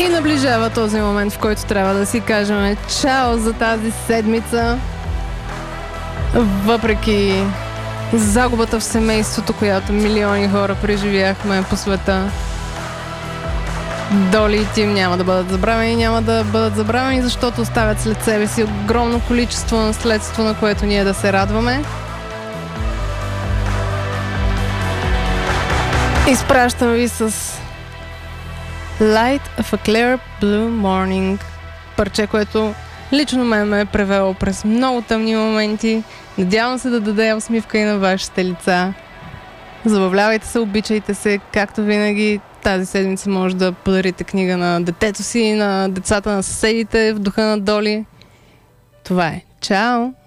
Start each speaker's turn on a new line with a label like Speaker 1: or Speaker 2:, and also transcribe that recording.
Speaker 1: И наближава този момент, в който трябва да си кажем чао за тази седмица. Въпреки загубата в семейството, която милиони хора преживяхме по света, Доли и Тим няма да бъдат забравени, няма да бъдат забравени, защото оставят след себе си огромно количество наследство, на което ние да се радваме. Изпращам ви с Light of a Clear Blue Morning, парче, което лично ме е превело през много тъмни моменти. Надявам се да даде усмивка и на вашите лица. Забавлявайте се, обичайте се, както винаги. Тази седмица може да подарите книга на детето си, на децата на съседите, в духа на Доли. Това е. Чао!